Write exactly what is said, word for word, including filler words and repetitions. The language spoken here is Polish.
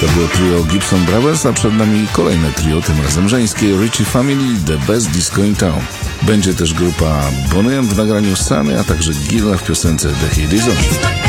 To było trio Gibson Brothers, a przed nami kolejne trio, tym razem żeńskie, Ritchie Family, The Best Disco in Town. Będzie też grupa Boney M w nagraniu Sunny, a także Gilla w piosence The Heat Is On.